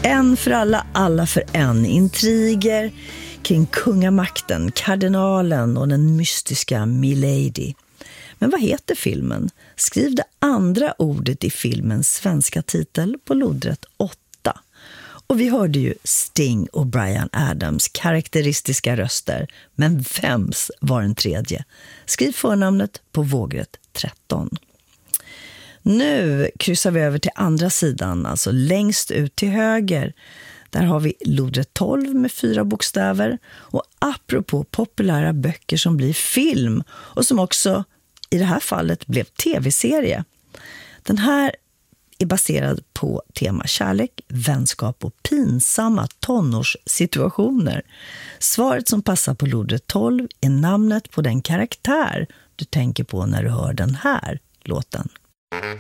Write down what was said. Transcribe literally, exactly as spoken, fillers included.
En för alla, alla för en. Intriger kring kungamakten, kardinalen och den mystiska Milady. Men vad heter filmen? Skriv det andra ordet i filmens svenska titel på lodrätt åtta. Och vi hörde ju Sting och Bryan Adams karaktäristiska röster. Men vems var den tredje? Skriv förnamnet på vågrätt tretton. Nu kryssar vi över till andra sidan, alltså längst ut till höger. Där har vi lodrätt tolv med fyra bokstäver. Och apropå populära böcker som blir film och som också i det här fallet blev tv-serie. Den här är baserad på tema kärlek, vänskap och pinsamma tonårssituationer. Svaret som passar på lodrätt tolv är namnet på den karaktär du tänker på när du hör den här låten.